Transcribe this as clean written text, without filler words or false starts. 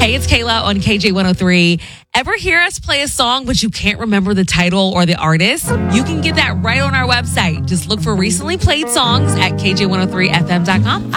Hey, it's Kayla on KJ103. Ever hear us play a song, but you can't remember the title or the artist? You can get that right on our website. Just look for recently played songs at KJ103FM.com.